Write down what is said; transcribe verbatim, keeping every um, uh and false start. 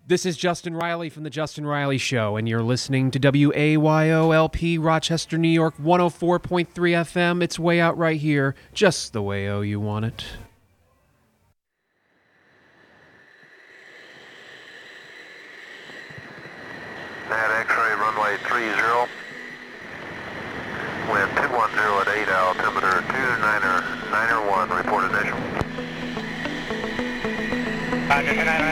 This is Justin Riley from The Justin Riley Show, and you're listening to W A Y O L P, Rochester, New York, one oh four point three F M. It's way out right here, just the way oh you want it. Nat X-ray, runway three zero. Wind two one zero at eight, altimeter two niner niner one, report initial. Roger, two niner